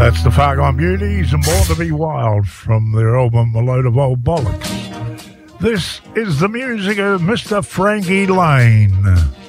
That's the Fargone Beauties and Born to Be Wild from their album A Load of Old Bollocks. This is the music of Mr. Frankie Lane.